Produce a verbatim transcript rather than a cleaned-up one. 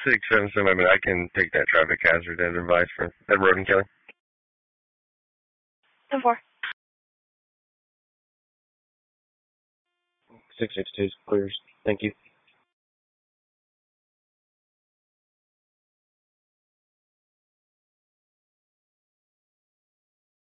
six seven seven. I mean, I can take that traffic hazard and advice for Ed Road and Kelly. ten four. six six two clears. Thank you.